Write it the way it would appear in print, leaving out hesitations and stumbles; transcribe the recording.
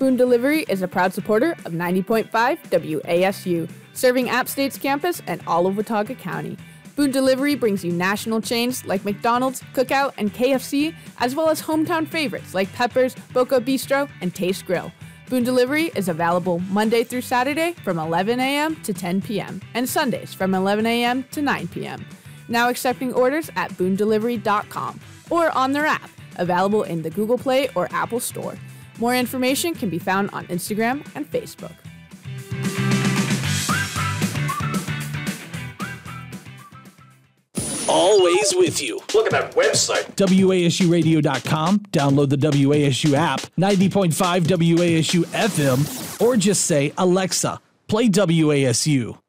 Boone Delivery is a proud supporter of 90.5 WASU, serving App State's campus and all of Watauga County. Boone Delivery brings you national chains like McDonald's, Cookout, and KFC, as well as hometown favorites like Peppers, Boca Bistro, and Taste Grill. Boone Delivery is available Monday through Saturday from 11 a.m. to 10 p.m. and Sundays from 11 a.m. to 9 p.m. Now accepting orders at boonedelivery.com or on their app, available in the Google Play or Apple Store. More information can be found on Instagram and Facebook. Always with you. Look at that website. WASUradio.com. Download the WASU app, 90.5 WASU FM, or just say, Alexa, play WASU.